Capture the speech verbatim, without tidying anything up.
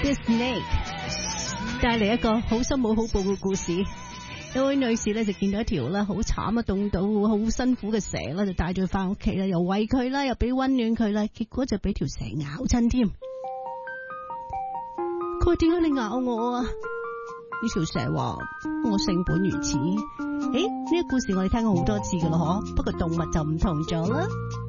The Snake 帶嚟一個好心冇好報嘅故事。有位女士咧就見到一條咧好慘啊，凍到好辛苦嘅蛇啦，就帶咗佢翻屋企啦，又餵佢啦，又俾溫暖佢啦，結果就俾條蛇咬親添。佢話點解你咬我啊？呢條蛇話我性本如此。誒，呢個故事我哋聽過好多次噶啦，嗬，不過動物就唔同咗啦。